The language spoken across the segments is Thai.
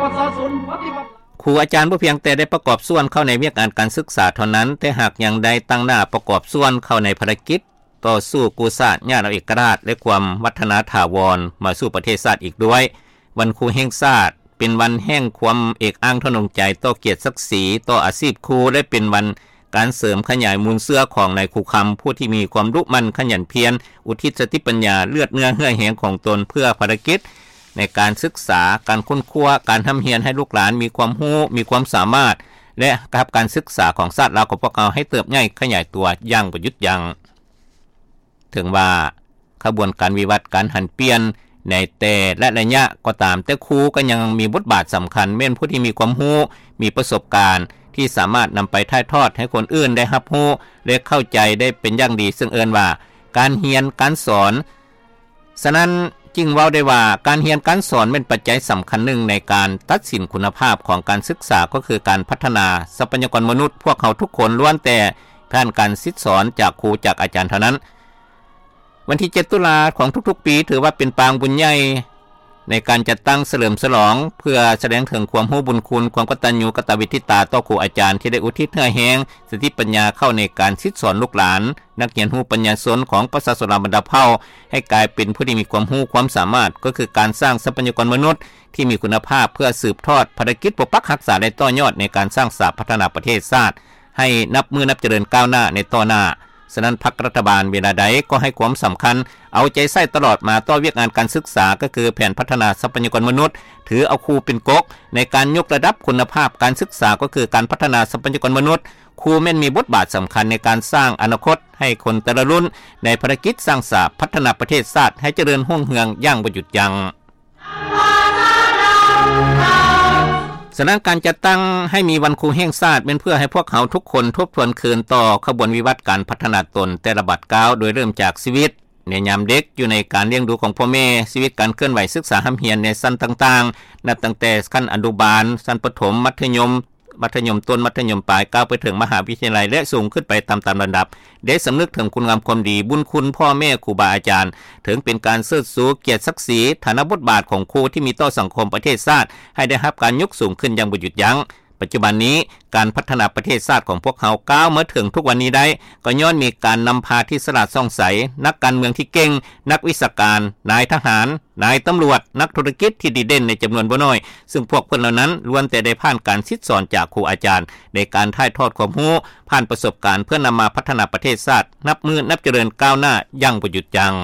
ครูอาจารย์บ่เพียงแต่ได้ประกอบส่วนเข้าในเวียกงานการศึกษาเท่านั้นแต่หากยังได้ตั้งหน้าประกอบส่วนเข้าในภารกิจต่อสู้กู้ชาติญาติเอกราชและความวัฒนาถาวรมาสู่ประเทศชาติอีกด้วยวันครูแห่งชาติเป็นวันแห่งความเอกอ้างทนงใจต่อเกียรติศักดิ์ศรีต่ออาชีพครูและเป็นวันการเสริมขยายมูลเสื้อของนายครูคำผู้ที่มีความรุ่มั่นขยันเพียรอุทิศสติปัญญาเลือดเนื้อเหื่อแหงของตนเพื่อภารกิจในการศึกษาการค้นคว้าการทำเรียนให้ลูกหลานมีความรู้มีความสามารถและกับการศึกษาของชาติลาวของพวกเราให้เติบใหญ่ขยายตัวอย่างประยุทธ์ยังถึงว่าขบวนการวิวัฒน์การหันเปลี่ยนในแต่และระยะก็ตามแต่ครูก็ยังมีบทบาทสำคัญแม่นผู้ที่มีความรู้มีประสบการณ์ที่สามารถนำไปถ่ายทอดให้คนอื่นได้รับรู้และเข้าใจได้เป็นอย่างดีซึ่งเอิ้นว่าการเรียนการสอนฉะนั้นจึงเว้าได้ว่าการเรียนการสอนเป็นปัจจัยสำคัญหนึ่งในการตัดสินคุณภาพของการศึกษาก็คือการพัฒนาทรัพยากรมนุษย์พวกเขาทุกคนล้วนแต่ผ่านการศึกษาจากครูจากอาจารย์เท่านั้นวันที่7ตุลาของทุกๆปีถือว่าเป็นปางบุญใหญ่ในการจัดตั้งเฉลิมฉลองเพื่อแสดงถึงความรู้บุญคุณความกตัญญูกตเวทิตาต่อครูอาจารย์ที่ได้อุทิศเหื่อแหงสติปัญญาเข้าในการศึกษาลูกหลานนักเรียนรู้ปัญญาชนของประชาชนบรรดาเผ่าให้กลายเป็นผู้ที่มีความรู้ความสามารถก็คือการสร้างทรัพยากรมนุษย์ที่มีคุณภาพเพื่อสืบทอดภารกิจปกปักรักษาและต่อยอดในการสร้างสรรค์พัฒนาประเทศชาติให้นับมือนับเจริญก้าวหน้าในต่อหน้าฉะนั้นพรรครัฐบาลเวลาใดก็ให้ความสำคัญเอาใจใส่ตลอดมาต่อเวียกงานการศึกษาก็คือแผนพัฒนาทรัพยากรมนุษย์ถือเอาครูเป็นก๊กในการยกระดับคุณภาพการศึกษาก็คือการพัฒนาทรัพยากรมนุษย์ครูแม่นมีบทบาทสำคัญในการสร้างอนาคตให้คนแต่ละรุ่นในภารกิจสร้างสรรค์พัฒนาประเทศชาติให้เจริญรุ่งเรืองอย่างบ่หยุดยั้งฉะนั้นการจัดตั้งให้มีวันครูแห่งชาติเป็นเพื่อให้พวกเขาทุกคนทบทวนคืนต่อขบวนวิวัฒน์การพัฒนาตนแต่ละบัดก้าวโดยเริ่มจากชีวิตในยามเด็กอยู่ในการเลี้ยงดูของพ่อแม่ชีวิตการเคลื่อนไหวศึกษาหำเรียนในชั้นต่างๆนับตั้งแต่ขั้นอนุบาลชั้นประถมมัธยมต้นมัธยมปลายก้าวไปถึงมหาวิทยาลัยและสูงขึ้นไปตามลำดับได้สำนึกถึงคุณงามความดีบุญคุณพ่อแม่ครูบาอาจารย์ถึงเป็นการเชิดชูเกียรติศักดิ์ศรีฐานะบทบาทของครูที่มีต่อสังคมประเทศชาติให้ได้รับการยกสูงขึ้นอย่างบ่หยุดยั้งปัจจุบันนี้การพัฒนาประเทศชาติของพวกเขาก้าวมาถึงทุกวันนี้ได้ก็ย้อนมีการนำพาที่ฉลาดซ่องใสนักการเมืองที่เก่งนักวิชาการนายทหารนายตำรวจนักธุรกิจที่ดีเด่นในจำนวนบ่น้อยซึ่งพวกเพิ่นเหล่านั้นล้วนแต่ได้ผ่านการศึกษาจากครูอาจารย์ในการถ่ายทอดความรู้ผ่านประสบการณ์เพื่อนำมาพัฒนาประเทศชาตินับมือนับเจริญก้าวหน้าอย่างบ่หยุดยั้ง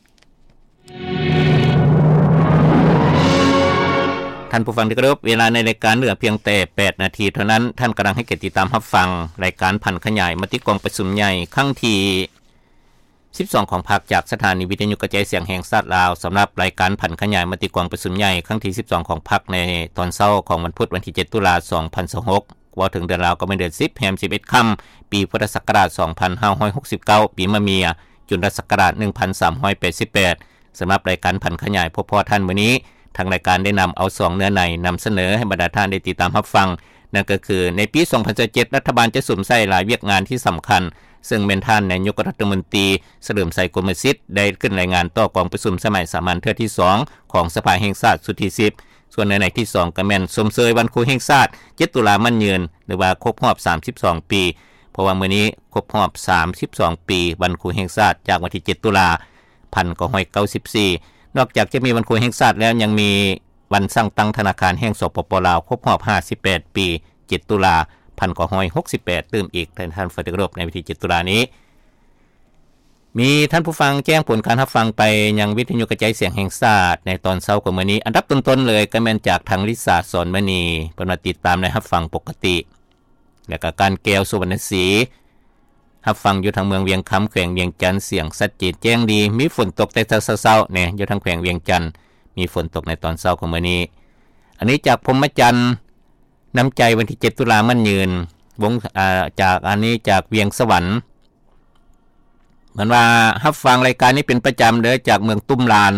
ท่านผู้ฟังที่เคารพเวลาในรายการเหลือเพียงแต่8นาทีเท่านั้นท่านกำลังให้เกียรติติดตามรับฟังรายการพันขยายมติกองประชุมใหญ่ครั้งที่12ของพรรคจากสถานีวิทยุกระจายเสียงแห่งชาติลาวสำหรับรายการพันขยายมติกองประชุมใหญ่ครั้งที่12ของพรรคในตอนเช้าของวันพุธวันที่7ตุลาคม2026ว่าถึงเดือนลาวก็เป็นเดือน10แรม11ค่ำปีพุทธศักราช2569ปีมะเมียจุลศักราช1388สำหรับรายการพันขยายพบพอท่านมื้อนี้ทางรายการได้นำเอา2เนื้อในนำเสนอให้บรรดาท่านได้ติดตามรับฟังนั่นก็คือในปี2017รัฐบาลจะสุ่มใส่หลายเวียกงานที่สำคัญซึ่งเป็นท่านนายกรัฐมนตรีเฉลิมชัยกมลสิทธิ์ได้ขึ้นรายงานต่อกองประชุมสมัยสามัญเทื่อที่2ของสภาแห่งชาติสุดที่10ส่วนในที่2ก็แม่นชมเชยวันครูแห่งชาติ7ตุลาคมมั่นยืนหรือว่าครบรอบ32ปีเพราะว่ามื้อนี้ครบรอบ32ปีวันครูแห่งชาติจากวันที่7ตุลาคม1994นอกจากจะมีวันครูแห่งชาติแล้วยังมีวันสร้างตั้งธนาคารแห่งสปป.ลาวครบรอบ58ปี7ตุลาคม1968ตื่มอีกท่านฟังที่เคารพในวันที่7ตุลานี้มีท่านผู้ฟังแจ้งผลการรับฟังไปยังวิทยุกระจายเสียงแห่งชาติในตอนเช้าของมื้อนี้อันดับต้นๆเลยก็แม่นจากทางลิซ่าสอนมณีเพิ่นมาติดตามในรับฟังปกติแล้วก็การแก้วสุวรรณศรีรับฟังอยู่ทางเมืองเวียงคำแขวงเวียงจันทน์เสียงชัดเจนแจ้งดีมีฝนตกแต่เช้าๆเนี่ยอยู่ทางแขวงเวียงจันทน์มีฝนตกในตอนเช้าของมื้อนี้อันนี้จากพรหมจันทร์น้ำใจวันที่7ตุลาคมมั่นยืนวงจากอันนี้จากเวียงสวรรค์เหมือนว่ารับฟังรายการนี้เป็นประจำเด้อจากเมืองตุ้มลาน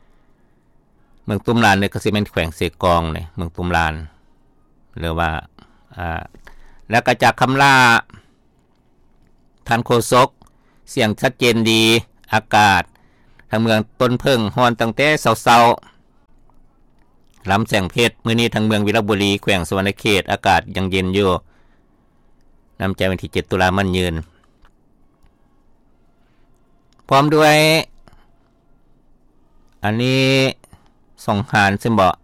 เนี่ยก็สิเป็นแขวงเสกองเนี่ยเมืองตุ้มลานหรือว่าแล้วก็จากคำล่าท่านโฆษกเสียงชัดเจนดีอากาศทางเมืองต้นเพิ่งฮ้อนตั้งแต่เช้าลำแสงเพชรมื้อนี้ทางเมืองวิรบุรีแขวงสวรรณเขตอากาศยังเย็นอยู่น้ำใจวันที่7ตุลามันยืนพร้อมด้วยอันนี้สงหารซึ่งบอก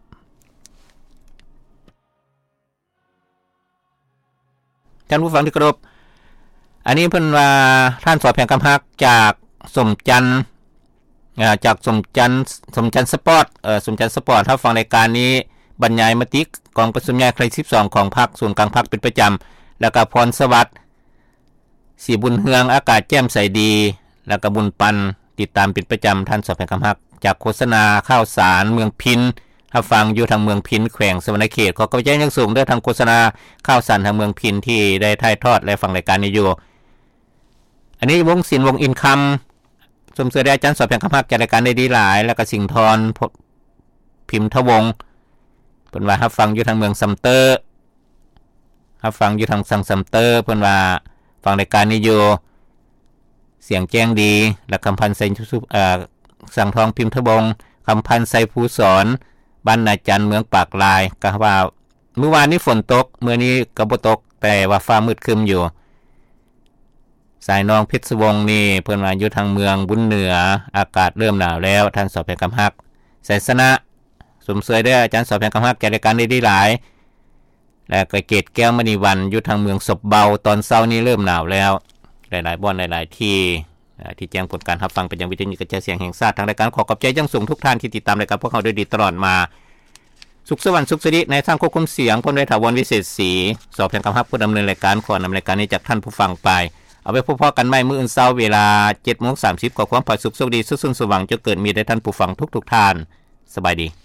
ท่านผู้ฟังที่เคารพอันนี้เพิ่นว่าท่านสอแพงกำฮักจากสมจันทร์จากสมจันทร์สปอร์ตสมจันทร์สปอร์ตถ้าฟังรายการนี้บรรยายมติกองประชุมใหญ่ครั้งที่12ของพรรคส่วนกลางพรรคเป็นประจำแล้วก็พรสวัสดิ์สีบุญเฮืองอากาศแจ่มใสดีแล้วก็บุญปันติดตามเป็นประจำท่านสอแพงกำฮักจากโฆษณาข้าวสารเมืองพินถ้าฟังอยู่ทางเมืองพินแขวงสวรรณเขตขอกำลังใจอย่างสูงด้วยทางโฆษณาข้าวสารทางเมืองพินที่ได้ถ่ายทอดและฟังรายการนี้อยู่อันนี้วงศิลป์วงอินคัมสมเสด็จอาจารย์สอบแห่งคำพักจัดรายการได้ดีหลายแล้วก็สิงห์ทรพิมพ์ทวงเพิ่นว่ารับฟังอยู่ทางเมืองซัมเตอร์รับฟังอยู่ทางซัมเตอร์เพิ่นว่าฟังรายการนี้อยู่เสียงแจ้งดีและคำพันธ์ใส่สังทองพิมพ์ทวงคำพันธ์ใส่ผู้สอนบ้านนาจันเมืองปากลายก็ว่าเมื่อวานนี้ฝนตกเมื่อนี้ก็บ่ตกแต่ว่าฟ้ามืดครึ้มอยู่สายน้องเพชรวงศ์นี่เพิ่นว่าอยู่ทางเมืองบุญเหนืออากาศเริ่มหนาวแล้วท่านสอบแห่งกำฮักไสสนะสมเสยได้อาจารย์สอบแห่งกำฮักจัดรายการได้ดีหลายและก็เกตแก้วมณีวันอยู่ทางเมืองศพเบาตอนเช้านี้เริ่มหนาวแล้วหลายๆบ่อนหลายๆที่แจ้งผลการรับฟังเป็นยังวิทยุกระจายเสียงแห่งชาติทางรายการขอขอบใจอย่างสูงทุกท่านที่ติดตามรายการพวกเขาด้วยดีตลอดมาสุขสวรรค์สุขสิริในทางควบคุมเสียงพลด้วยถาวรวิเศษศรีสอบแห่งกำฮักผู้ดำเนินรายการขอนำรายการนี้จากท่านผู้ฟังไปเอาไว้พบกันใหม่มื้ออื่นเช้าเวลา 7:30 น.ขอความผาสุกโชคดีสุขสว่างจงเกิดมีแด่ท่านผู้ฟังทุกๆท่านสบายดี